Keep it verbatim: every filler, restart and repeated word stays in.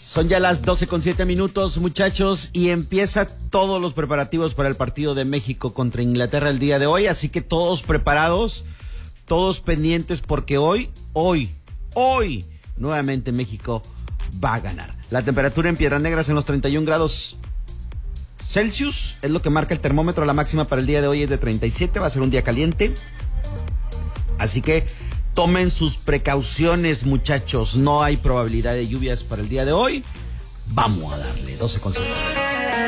Son ya las doce con siete minutos, muchachos, y empieza todos los preparativos para el partido de México contra Inglaterra el día de hoy, así que todos preparados, todos pendientes, porque hoy, hoy, hoy, nuevamente México va a ganar. La temperatura en Piedras Negras en los treinta y un grados Celsius, es lo que marca el termómetro. La máxima para el día de hoy es de treinta y siete, va a ser un día caliente, así que tomen sus precauciones, muchachos. No hay probabilidad de lluvias para el día de hoy. Vamos a darle doce con siete.